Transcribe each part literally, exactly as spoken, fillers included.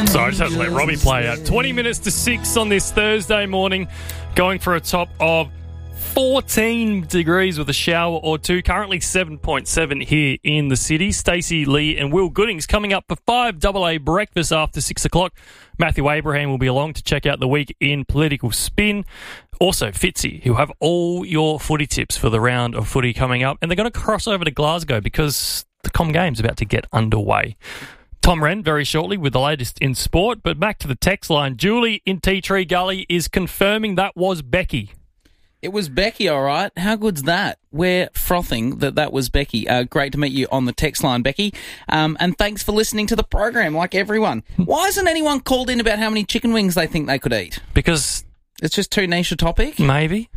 So I just had to let Robbie play out. twenty minutes to six on this Thursday morning, going for a top of fourteen degrees with a shower or two. Currently seven point seven here in the city. Stacey Lee and Will Goodings coming up for five double A breakfast after six o'clock. Matthew Abraham will be along to check out the week in political spin. Also, Fitzy, who have all your footy tips for the round of footy coming up. And they're going to cross over to Glasgow because the Com Game's about to get underway. Tom Wren very shortly with the latest in sport. But back to the text line. Julie in Tea Tree Gully is confirming that was Becky. It was Becky, all right. How good's that? We're frothing that that was Becky. Uh, great to meet you on the text line, Becky. Um, and thanks for listening to the program, like everyone. Why hasn't anyone called in about how many chicken wings they think they could eat? Because it's just too niche a topic? Maybe.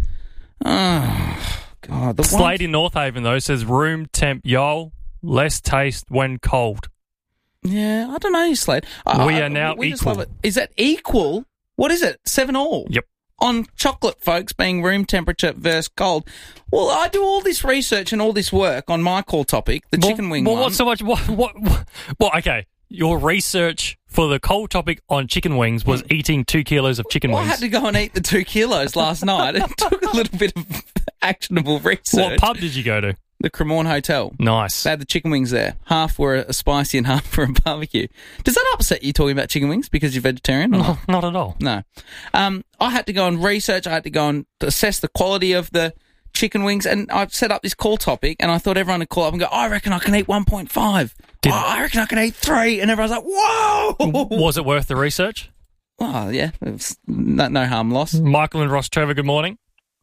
Oh, God. The Slade in North Haven, though, says room temp yo, less taste when cold. Yeah, I don't know, Slade. I, we I, are now we equal. Just love it. Is that equal? What is it? Seven all? Yep. On chocolate, folks, being room temperature versus cold. Well, I do all this research and all this work on my call topic, the well, chicken wing well, one. What's so much? What, what, what? Well, okay. Your research for the cold topic on chicken wings was eating two kilos of chicken well, wings. I had to go and eat the two kilos last night. It took a little bit of actionable research. What pub did you go to? The Cremorne Hotel. Nice. They had the chicken wings there. Half were a spicy and half were a barbecue. Does that upset you talking about chicken wings because you're vegetarian? Or No, not? not at all. No. Um, I had to go and research. I had to go and assess the quality of the chicken wings, and I've set up this call topic, and I thought everyone would call up and go, I reckon I can eat one point five. Oh, I reckon I can eat three. And everyone's like, whoa! Was it worth the research? Oh, yeah. It was no, no harm lost. Michael and Ross Trevor, good morning.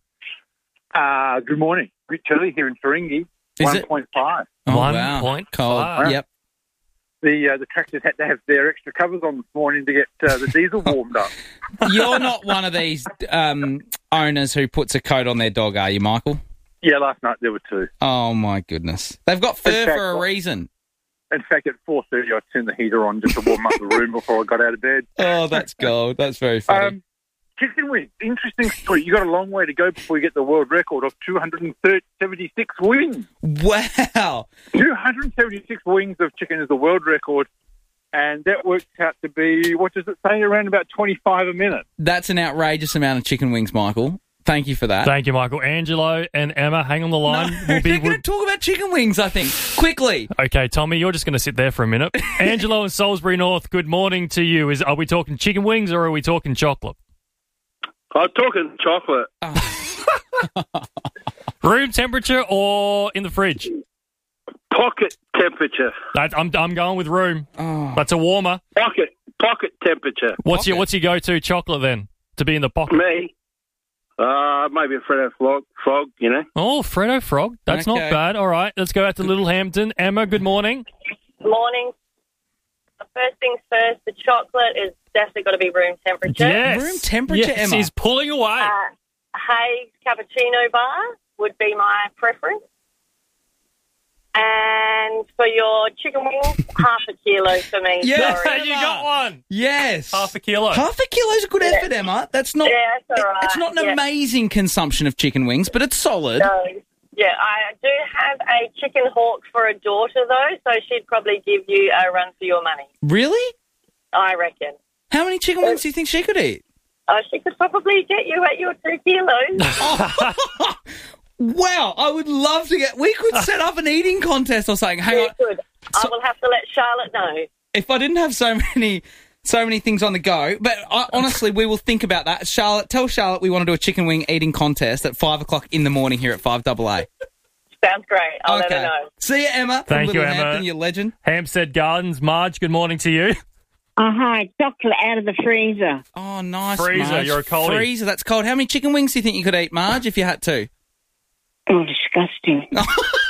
Uh, good morning. Rich Early here in Ferengi. one point five. Oh, one wow. point five. Cold. Wow. Yep. The uh, the tractors had to have their extra covers on this morning to get uh, the diesel warmed up. You're not one of these um, owners who puts a coat on their dog, are you, Michael? Yeah, last night there were two. Oh, my goodness. They've got fur fact, for a reason. In fact, at four thirty, I turned the heater on just to warm up the room before I got out of bed. Oh, that's gold. That's very funny. Um, chicken wings, interesting story. You got a long way to go before you get the world record of two hundred seventy-six wings. Wow. two hundred seventy-six wings of chicken is the world record, and that works out to be, what does it say, around about twenty-five a minute. That's an outrageous amount of chicken wings, Michael. Thank you for that. Thank you, Michael. Angelo and Emma, hang on the line. No, we'll be they're going to talk about chicken wings, I think. Quickly. Okay, Tommy, you're just going to sit there for a minute. Angelo in Salisbury North, good morning to you. Is Are we talking chicken wings or are we talking chocolate? I'm talking chocolate. Oh. Room temperature or in the fridge? Pocket temperature. That, I'm I'm going with room. Oh. That's a warmer. Pocket pocket temperature. What's your Pocket. What's your go-to chocolate then to be in the pocket? Me? Uh, maybe a Freddo frog, frog, you know. Oh, Freddo Frog. That's Okay. not bad. All right, let's go out to Littlehampton. Emma, good morning. Morning. First things first, the chocolate is definitely got to be room temperature. Yes. Room temperature, yes, Emma. he's pulling away. Uh, Hays cappuccino bar would be my preference. And for your chicken wings, half a kilo for me. Yeah. Sorry. you got one. Yes. Half a kilo. Half a kilo's a good effort, Emma. That's not. Yeah, that's all right. It's not an Yeah. amazing consumption of chicken wings, but it's solid. So, yeah, I do have a chicken hawk for a daughter, though, so she'd probably give you a run for your money, Really? I reckon. How many chicken wings do you think she could eat? Uh, she could probably get you at your two kilos. Wow, I would love to get. We could set up an eating contest or something. Hang Yeah, on. good. I So- will have to let Charlotte know. If I didn't have so many, so many things on the go, but I, honestly, we will think about that. Charlotte, tell Charlotte we want to do a chicken wing eating contest at five o'clock in the morning here at five double A. Sounds great. I'll let her Okay. know. See you, Emma. Thank from you, Littlehampton, Emma. you legend. Hampstead Gardens. Marge, good morning to you. Oh, hi. Chocolate out of the freezer. Oh, nice, Freezer, Marge. you're a coldie. Freezer, that's cold. How many chicken wings do you think you could eat, Marge, if you had to? Oh, disgusting. All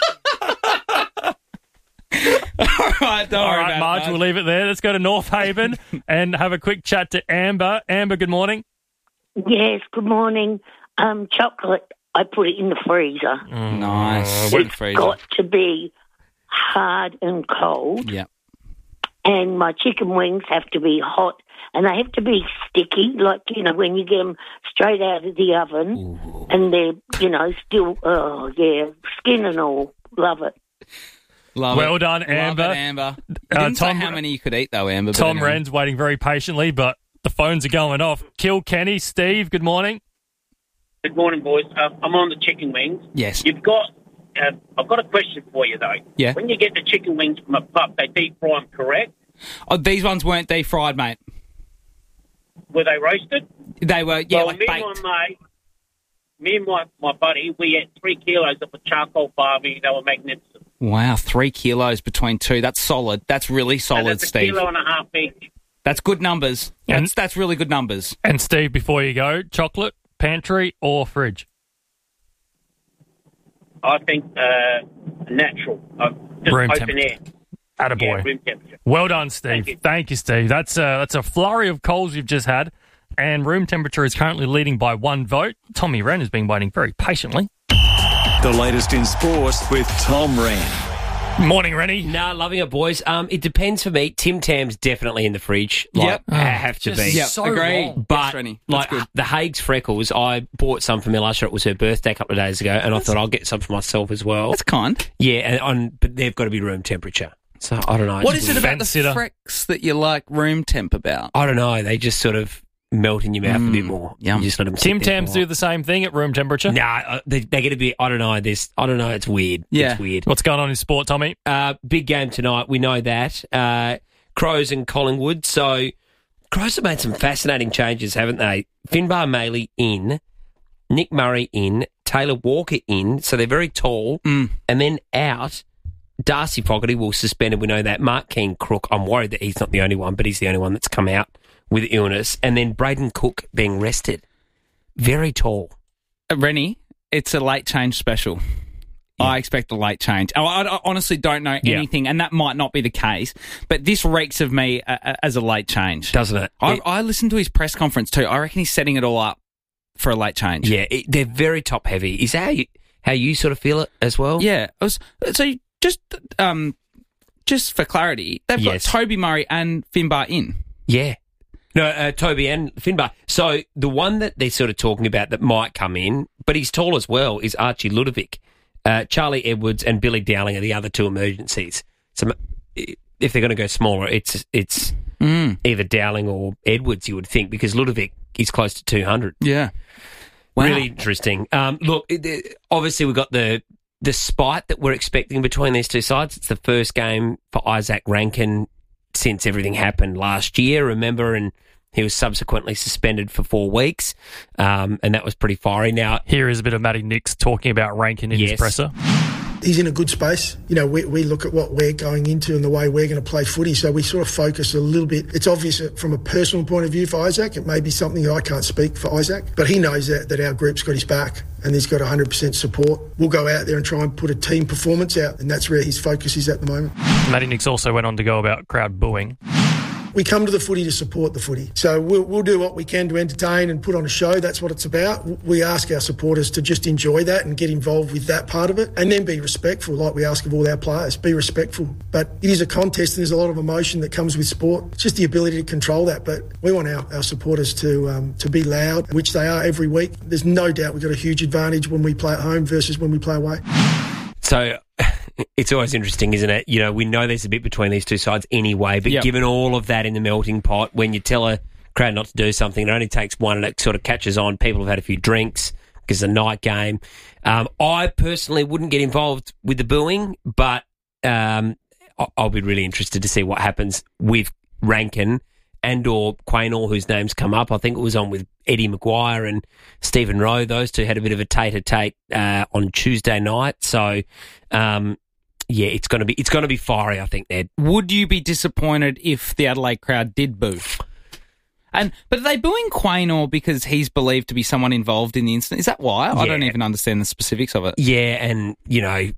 right, don't All worry right, about Marge, it, we'll leave it there. Let's go to North Haven and have a quick chat to Amber. Amber, good morning. Yes, good morning. Um, chocolate, I put it in the freezer. Nice. Uh, It's got to be hard and cold. Yeah. And my chicken wings have to be hot. And they have to be sticky, like, you know, when you get them straight out of the oven. Ooh. And they're, you know, still, oh, yeah, skin and all. Love it. Love Well it. done, Love Amber. it, Amber. You Uh, didn't Tom- say how many you could eat, though, Amber. but Tom anyway. Wren's waiting very patiently, but the phones are going off. Kilkenny, Steve, good morning. Good morning, boys. Uh, I'm on the chicken wings. Yes. You've got. Uh, I've got a question for you though. Yeah. When you get the chicken wings from a pub, they deep fry them, correct? Oh, these ones weren't deep fried, mate. Were they roasted? They were, yeah, well, like me baked. and my mate, me and my, my buddy, we ate three kilos of a charcoal barbie. They were magnificent. Wow, three kilos between two. That's solid. That's really and solid, that's a Steve. kilo and a half each. That's good numbers. And- That's, that's really good numbers. And Steve, before you go, chocolate, pantry or fridge? I think uh, natural. Uh, just Room open temperature. air. Attaboy. Yeah, room temperature. Well done, Steve. Thank you. Thank you, Steve. That's a, that's a flurry of calls you've just had. And room temperature is currently leading by one vote. Tommy Wren has been waiting very patiently. The latest in sport with Tom Wren. Morning, Rennie. Nah, loving it, boys. Um, it depends for me. Tim Tam's definitely in the fridge. Like, Yep. ha- have to Just be. Yep, so agree. wrong. But Yes, Rennie. That's like good. the Hague's freckles, I bought some for Milasha. It was her birthday a couple of days ago, and I thought I'll get some for myself as well. That's kind. Yeah, and on, but they've got to be room temperature. So I don't know. What It's is it weird. about the Fence sitter. frecks that you like room temp about? I don't know. They just sort of melt in your mouth a bit more. yum. You just let them. Tim Tams do the same thing at room temperature. Nah, uh, they they get to be. I don't know. This. I don't know. It's weird. Yeah. It's weird. What's going on in sport, Tommy? Uh, big game tonight. We know that. Uh, Crows and Collingwood. So Crows have made some fascinating changes, haven't they? Finbar Maley in, Nick Murray in, Taylor Walker in. So they're very tall. Mm. And then out, Darcy Fogarty will suspended. We know that. Mark Keane Crook. I'm worried that he's not the only one, but he's the only one that's come out with illness. And then Braden Cook being rested. Very tall. Uh, Rennie, it's a late change special. I expect a late change. I, I, I honestly don't know Yeah. anything, and that might not be the case, but this reeks of me uh, uh, as a late change. Doesn't it? I, It- I listened to his press conference too. I reckon he's setting it all up for a late change. Yeah, it, they're very top heavy. Is that how you, how you sort of feel it as well? Yeah. It was, so just um, just for clarity, they've Yes. got Toby Murray and Finbar in. Yeah. No, uh, Toby and Finbar. So the one that they're sort of talking about that might come in, but he's tall as well, is Archie Ludovic. Uh, Charlie Edwards and Billy Dowling are the other two emergencies. So if they're going to go smaller, it's it's Mm. either Dowling or Edwards, you would think, because Ludovic is close to two hundred. Yeah. Wow. Really interesting. Um, look, it, it- obviously we've got the the spite that we're expecting between these two sides. It's the first game for Isaac Rankin since everything happened last year, remember, and he was subsequently suspended for four weeks, um, and that was pretty fiery. Now, Here is a bit of Matty Nix talking about Rankin in his Yes. presser. He's in a good space. You know, we, we look at what we're going into and the way we're going to play footy, so we sort of focus a little bit. It's obvious that from a personal point of view for Isaac. It may be something that I can't speak for Isaac, but he knows that, that our group's got his back and he's got one hundred percent support. We'll go out there and try and put a team performance out, and that's where his focus is at the moment. Matty Nix also went on to go about crowd booing. We come to the footy to support the footy. So we'll, we'll do what we can to entertain and put on a show. That's what it's about. We ask our supporters to just enjoy that and get involved with that part of it, and then be respectful, like we ask of all our players. Be respectful. But it is a contest and there's a lot of emotion that comes with sport. It's just the ability to control that. But we want our, our supporters to um, to be loud, which they are every week. There's no doubt we've got a huge advantage when we play at home versus when we play away. so it's always interesting, isn't it? You know, we know there's a bit between these two sides anyway, but Yep. given all of that in the melting pot, when you tell a crowd not to do something, it only takes one and it sort of catches on. People have had a few drinks because it's a night game. Um, I personally wouldn't get involved with the booing, but um, I- I'll be really interested to see what happens with Rankin and or Quaynor, whose name's come up. I think it was on with Eddie Maguire and Stephen Rowe. Those two had a bit of a tete-a-tete uh, on Tuesday night. So, um, yeah, it's going to be it's going to be fiery, I think, Ned. Would you be disappointed if the Adelaide crowd did boo? And but are they booing Quaynor because he's believed to be someone involved in the incident? Is that why? I don't Yeah. even understand the specifics of it. Yeah, and, you know,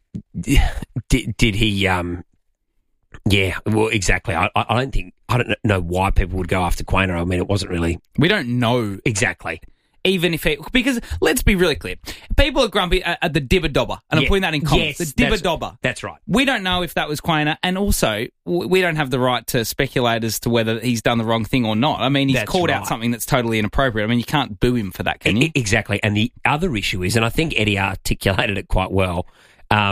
did, did he... Um, yeah, well, exactly. I, I don't think... I don't know why people would go after Quaynor. I mean, it wasn't really... We don't know, Exactly. even if it... Because let's be really clear. People are grumpy at, at the dibber dobber, and I'm Yeah. putting that in comments. Yes, the dibber that's- dobber. That's right. We don't know if that was Quaynor, and also w- we don't have the right to speculate as to whether he's done the wrong thing or not. I mean, he's That's called out right. something that's totally inappropriate. I mean, you can't boo him for that, can you? E- Exactly. And the other issue is, and I think Eddie articulated it quite well, um,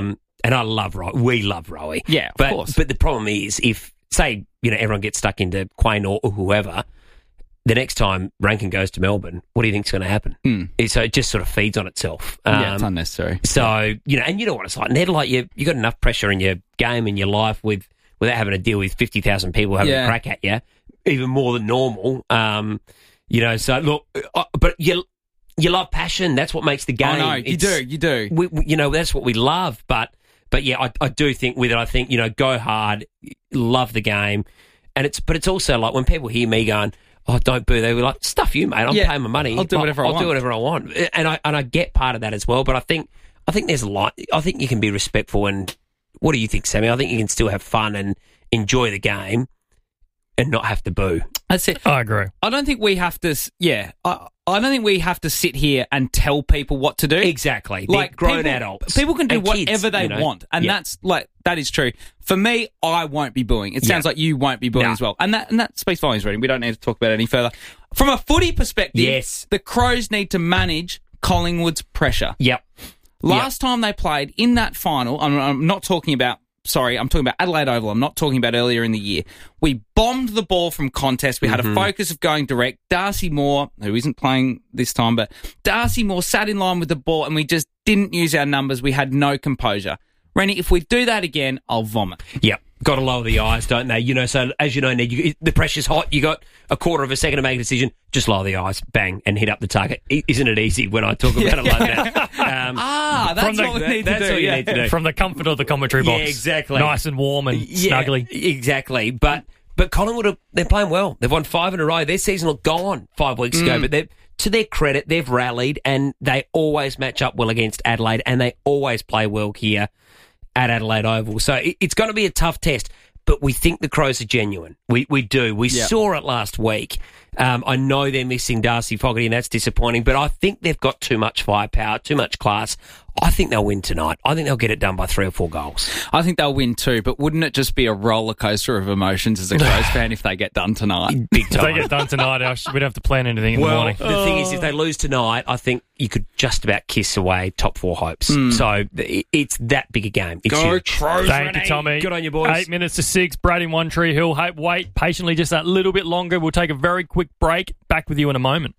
and I love Rowie. We love Rowie. Yeah, of but, course. But the problem is, if, say, you know, everyone gets stuck into Quain or, or whoever, the next time Rankin goes to Melbourne, what do you think's going to happen? Mm. It, so it just sort of feeds on itself. yeah, it's Um, unnecessary. So, you know, and you know what it's like. Ned, like, you you got enough pressure in your game, in your life, with without having to deal with fifty thousand people having Yeah. a crack at you, even more than normal. Um, you know, so, look, uh, but you you love passion. That's what makes the game. I know, you It's- do, you do. We, we, you know, that's what we love. But, but yeah, I, I do think with it, I think, you know, go hard, love the game. And it's, but it's also like when people hear me going, oh, don't boo, they were like, stuff you, mate. I'm Yeah, paying my money. I'll do whatever I I'll want. do whatever I want. And I, and I get part of that as well. But I think, I think there's a lot, I think you can be respectful. And what do you think, Sammy? I think you can still have fun and enjoy the game and not have to boo. That's it. I agree. I don't think we have to. s- Yeah, I, I don't think we have to sit here and tell people what to do. Exactly. They're Like grown people, adults. People can do and kids, whatever they you know? want, and Yeah. that's like that is true. For me, I won't be booing. It sounds Yeah. like you won't be booing Nah. as well, and that and that speaks volumes, Reading. We don't need to talk about it any further. From a footy perspective, Yes. the Crows need to manage Collingwood's pressure. Yep. Last time they played in that final, I'm, I'm not talking about, sorry, I'm talking about Adelaide Oval. I'm not talking about earlier in the year. We bombed the ball from contest. We had Mm-hmm. a focus of going direct. Darcy Moore, who isn't playing this time, but Darcy Moore sat in line with the ball and we just didn't use our numbers. We had no composure. Rennie, if we do that again, I'll vomit. Yep. Got to lower the eyes, don't they? You know, so as you know, Ned, you, the pressure's hot. You got a quarter of a second to make a decision. Just lower the eyes, bang, and hit up the target. I- Isn't it easy when I talk about it like that? Um, Ah, that's From the- what we need that's to do. what you yeah. need to do. From the comfort of the commentary box. Yeah, exactly. Nice and warm and yeah, snuggly. exactly. But but Collingwood, are, they're playing well. They've won five in a row. Their season looked gone five weeks Mm. ago, but they to their credit, they've rallied and they always match up well against Adelaide, and they always play well here at Adelaide Oval. So it, it's going to be a tough test. But we think the Crows are genuine. We we do. We Yeah. saw it last week. Um, I know they're missing Darcy Fogarty, and that's disappointing, but I think they've got too much firepower, too much class. I think they'll win tonight. I think they'll get it done by three or four goals. I think they'll win too, but wouldn't it just be a roller coaster of emotions as a Crows fan if they get done tonight? Big If they time. get done tonight, I sh- we'd have to plan anything in the Well, morning. the thing is, if they lose tonight, I think you could just about kiss away top four hopes. Hmm. So it- it's that big a game. It's Go huge. Crows, Thank you, Rennie. Tommy. Good on you, boys. Eight minutes to six. Brad in One Tree Hill. Hey, wait patiently just that little bit longer. We'll take a very quick break. Back with you in a moment.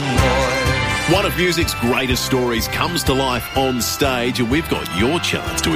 One of music's greatest stories comes to life on stage, and we've got your chance to